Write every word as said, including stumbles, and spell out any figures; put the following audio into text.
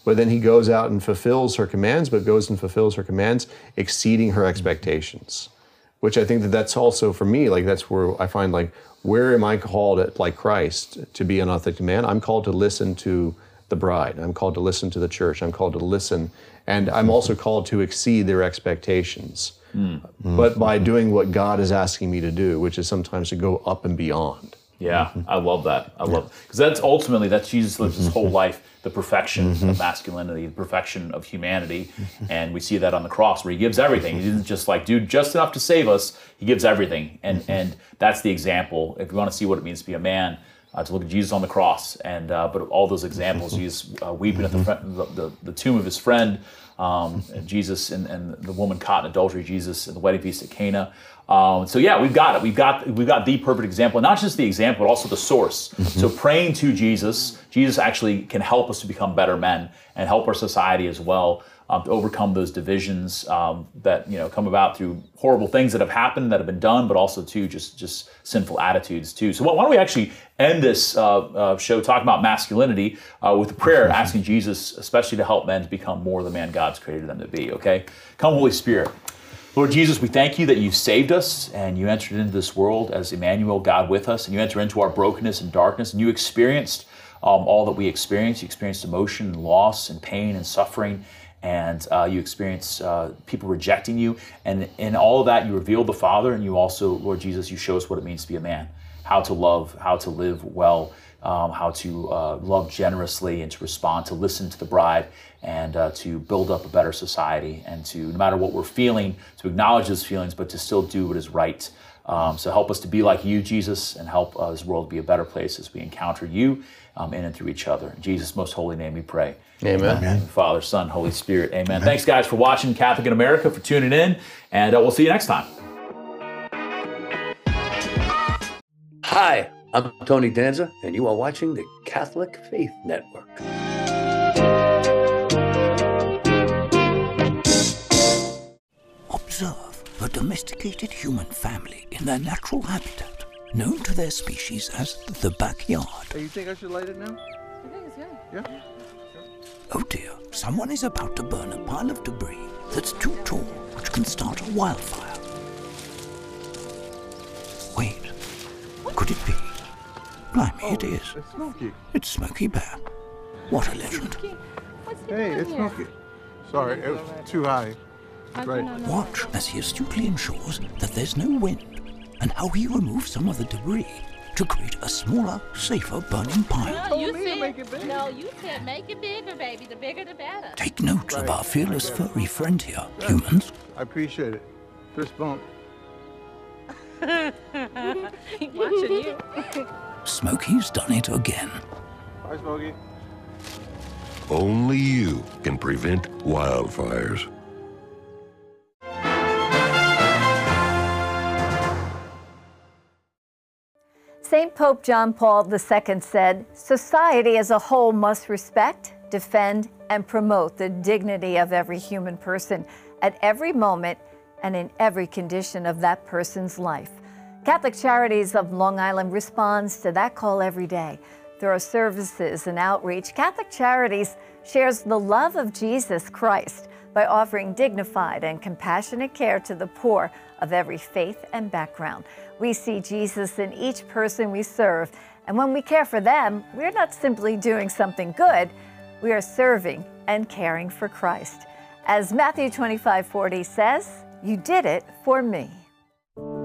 but then he goes out and fulfills her commands, but goes and fulfills her commands, exceeding her expectations. Which I think that that's also, for me, like that's where I find, like, where am I called, at, like Christ, to be an authentic man? I'm called to listen to the bride. I'm called to listen to the church. I'm called to listen. And I'm also called to exceed their expectations. Mm-hmm. But by doing what God is asking me to do, which is sometimes to go up and beyond. Yeah, mm-hmm. I love that. I love it. Because that's ultimately, that's Jesus lives his whole life, the perfection mm-hmm. of masculinity, the perfection of humanity. Mm-hmm. And we see that on the cross where he gives everything. He didn't just like do just enough to save us. He gives everything. And mm-hmm. and that's the example. If you want to see what it means to be a man, uh, to look at Jesus on the cross. And uh, but all those examples, Jesus uh, weeping at the, the, the, the tomb of his friend, um, and Jesus and, and the woman caught in adultery, Jesus and the wedding feast at Cana. Um, so yeah, we've got it. We've got we've got the perfect example, not just the example, but also the source. Mm-hmm. So praying to Jesus, Jesus actually can help us to become better men and help our society as well um, to overcome those divisions um, that you know come about through horrible things that have happened, that have been done, but also too just just sinful attitudes too. So why don't we actually end this uh, uh, show talking about masculinity uh, with a prayer, asking Jesus, especially to help men to become more the man God's created them to be. Okay, come Holy Spirit. Lord Jesus, we thank you that you saved us and you entered into this world as Emmanuel, God with us, and you enter into our brokenness and darkness, and you experienced um, all that we experienced. You experienced emotion and loss and pain and suffering, and uh, you experienced uh, people rejecting you. And in all of that, you revealed the Father, and you also, Lord Jesus, you show us what it means to be a man, how to love, how to live well, um, how to uh, love generously and to respond, to listen to the bride, and uh, to build up a better society, and to, no matter what we're feeling, to acknowledge those feelings, but to still do what is right. Um, so help us to be like you, Jesus, and help uh, this world be a better place as we encounter you um, in and through each other. In Jesus' most holy name we pray. Amen. Amen. Father, Son, Holy Spirit. Amen. Amen. Thanks, guys, for watching Catholic in America, for tuning in, and uh, we'll see you next time. Hi, I'm Tony Danza, and you are watching the Catholic Faith Network. Observe a domesticated human family in their natural habitat, known to their species as the backyard. Hey, you think I should light it now? I think it's good. Yeah? Oh dear, someone is about to burn a pile of debris that's too tall, which can start a wildfire. Wait, could it be? Blimey, Oh, it is. It's Smokey. It's Smokey Bear. What a legend. What's he Hey, doing it's here? Smokey. Sorry, it was too high. Right. Watch as he astutely ensures that there's no wind, and how he removes some of the debris to create a smaller, safer burning pile. No, you me to said, make it big. no, you said make it bigger, baby. The bigger, the better. Take note of Right. our fearless I get it. furry friend here, humans. I appreciate it. Fist bump. He watching you. Smokey's done it again. Bye, Smokey. Only you can prevent wildfires. Saint Pope John Paul the Second said, "Society as a whole must respect, defend, and promote the dignity of every human person at every moment and in every condition of that person's life." Catholic Charities of Long Island responds to that call every day. Through our services and outreach, Catholic Charities shares the love of Jesus Christ by offering dignified and compassionate care to the poor of every faith and background. We see Jesus in each person we serve, and when we care for them, we're not simply doing something good, we are serving and caring for Christ. As Matthew twenty-five forty says, "You did it for me."